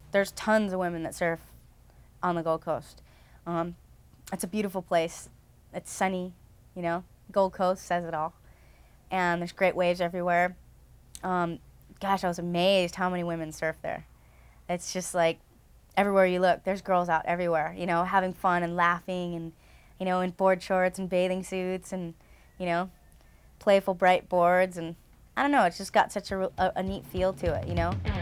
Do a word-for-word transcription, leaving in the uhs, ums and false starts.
there's tons of women that surf on the Gold Coast. Um, it's a beautiful place. It's sunny, you know. Gold Coast says it all. And there's great waves everywhere. Um, gosh, I was amazed how many women surf there. It's just like everywhere you look, there's girls out everywhere, you know, having fun and laughing and, you know, in board shorts and bathing suits and, you know, playful bright boards. And I don't know, it's just got such a, a, a neat feel to it, you know.